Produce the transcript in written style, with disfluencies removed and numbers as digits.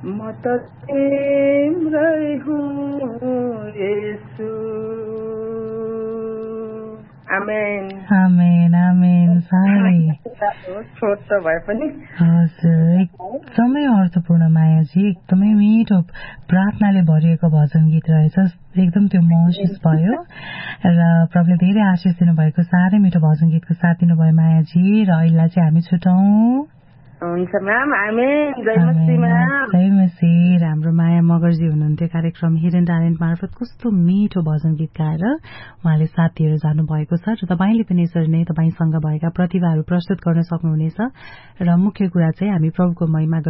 म त तिम्रै हुँ येशू। आमेन आमेन आमेन। साह्रै छोटो भए पनि हजुर एकदमै अर्थपूर्ण मायाजी, एकदमै मिठो प्रार्थनाले भरिएको भजन गीत रहेछ। एकदम त्यो महसुस भयो र प्रभुले धेरै आशिष दिनुभएको साह्रै मिठो भजन गीतको साथ दिनुभयो मायाजी। र अहिले चाहिँ हामी छुटौं। हुन्छ म्याम, आमेन। जय मसी म्याम। जय मसी। हाम्रो माया मगरजी हुनुहुन्थ्यो कार्यक्रम हिडन ट्यालेन्ट मार्फत कस्तो मिठो भजन गीत गाएर उहाँले साथ दिएर जानुभएको छ। र तपाईले पनि यसरी नै तपाईसँग भएका प्रतिभाहरू प्रस्तुत गर्न सक्नुहुनेछ। र मुख्य कुरा चाहिँ हामी प्रभुको महिमा